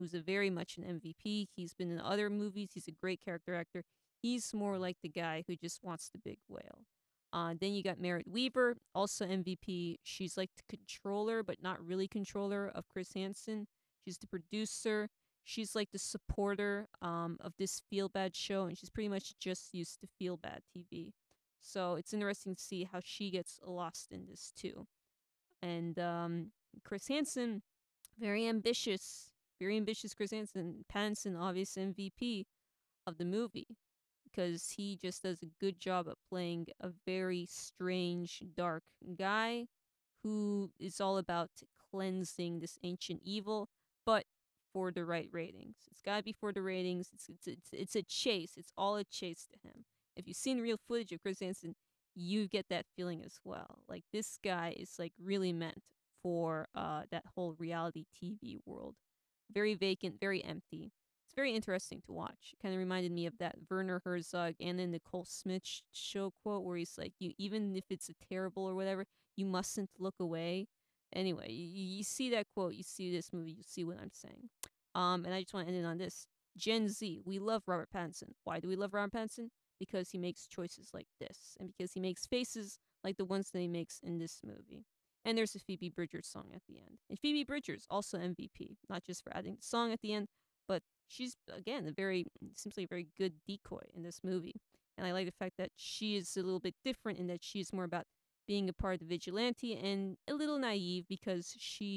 who's a very much an MVP. He's been in other movies. He's a great character actor. He's more like the guy who just wants the big whale. Then you got Merritt Weaver, also MVP. She's like the controller, but not really controller of Chris Hansen. She's the producer. She's like the supporter of this Feel Bad show, and she's pretty much just used to Feel Bad TV. So it's interesting to see how she gets lost in this too. And Chris Hansen, very ambitious, very ambitious. Chris Hansen, Pattinson, obvious MVP of the movie because he just does a good job at playing a very strange, dark guy who is all about cleansing this ancient evil, but for the right ratings. It's gotta be for the ratings. It's a chase. It's all a chase to him. If you've seen real footage of Chris Hansen, you get that feeling as well. Like this guy is like really meant for that whole reality TV world. Very vacant, very empty. It's very interesting to watch. It kind of reminded me of that Werner Herzog and then Nicole Smith show quote where he's like, "You even if it's a terrible or whatever, you mustn't look away." Anyway, you see that quote, you see this movie, you see what I'm saying. And I just want to end it on this. Gen Z, we love Robert Pattinson. Why do we love Robert Pattinson? Because he makes choices like this, and because he makes faces like the ones that he makes in this movie. And there's a Phoebe Bridgers song at the end. And Phoebe Bridgers, also MVP, not just for adding the song at the end, but she's, again, a very, seems like a very good decoy in this movie. And I like the fact that she is a little bit different in that she's more about being a part of the vigilante and a little naive because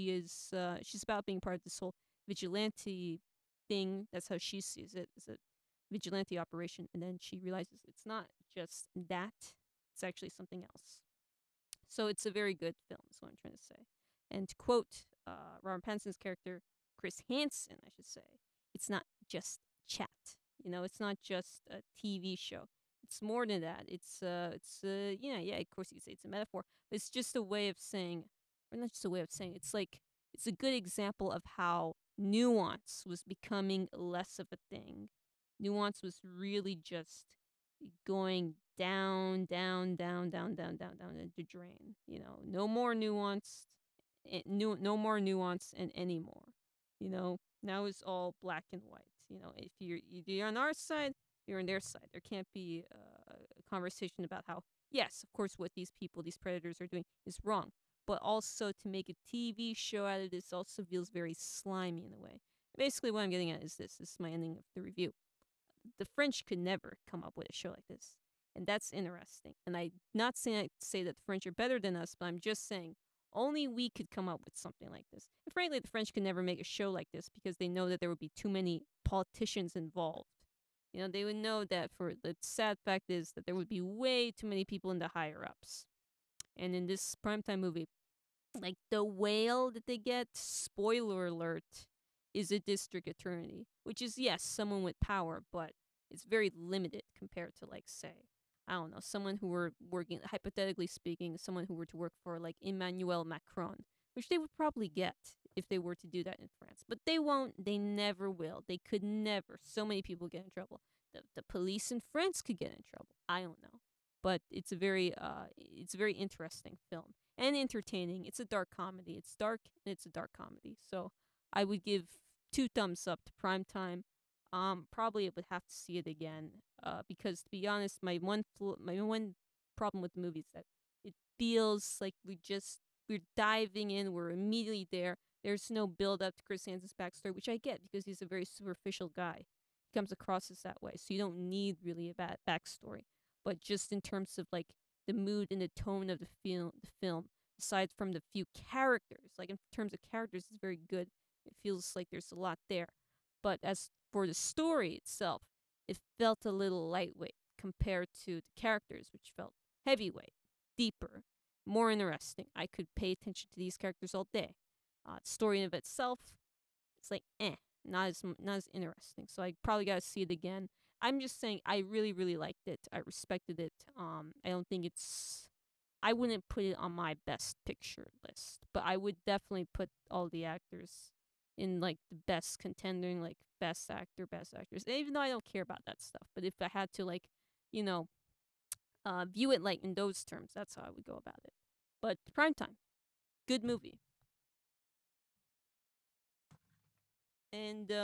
she's about being part of this whole vigilante thing. That's how she sees it, as a vigilante operation. And then she realizes it's not just that, it's actually something else. So it's a very good film, is what I'm trying to say. And to quote Robert Pattinson's character, Chris Hansen, I should say, it's not just chat. You know, it's not just a TV show. It's more than that. Yeah, of course you could say it's a metaphor, but it's just a way of saying, or not just a way of saying, it's like, it's a good example of how nuance was becoming less of a thing. Nuance was really just going down, down, down, down, down, down, down the drain. You know, no more nuance, no more nuance, and anymore. You know, now it's all black and white. You know, if you're on our side, you're on their side. There can't be a conversation about how, yes, of course, what these people, these predators are doing is wrong, but also to make a TV show out of this also feels very slimy in a way. Basically, what I'm getting at is this. This is my ending of the review. The French could never come up with a show like this. And that's interesting. And I'm not saying I say that the French are better than us, but I'm just saying only we could come up with something like this. And frankly, the French could never make a show like this because they know that there would be too many politicians involved. You know, they would know that for the sad fact is that there would be way too many people in the higher ups. And in this primetime movie, like the whale that they get, spoiler alert, is a district attorney, which is, yes, someone with power, but it's very limited compared to, like, say, I don't know, someone who were working, hypothetically speaking, someone who were to work for, like, Emmanuel Macron, which they would probably get if they were to do that in France. But they won't, they never will. They could never. So many people get in trouble. The police in France could get in trouble. I don't know. But it's a very interesting film and entertaining. It's a dark comedy. It's dark and it's a dark comedy. So I would give 2 thumbs up to Primetime. Probably I would have to see it again. Because to be honest, my one problem with the movie is that it feels like we're diving in. We're immediately there. There's no build up to Chris Hansen's backstory, which I get because he's a very superficial guy. He comes across as that way, so you don't need really a backstory. But just in terms of like the mood and the tone of the film, aside from the few characters, like in terms of characters, it's very good. It feels like there's a lot there. But as for the story itself, it felt a little lightweight compared to the characters, which felt heavyweight, deeper, more interesting. I could pay attention to these characters all day. The story in of itself, it's like not as interesting. So I probably got to see it again. I'm just saying I really really liked it. I respected it. I don't think it's. I wouldn't put it on my best picture list, but I would definitely put all the actors in like the best contending, like best actor, best actress. Even though I don't care about that stuff, but if I had to like, you know, view it like in those terms, that's how I would go about it. But Primetime, good movie. And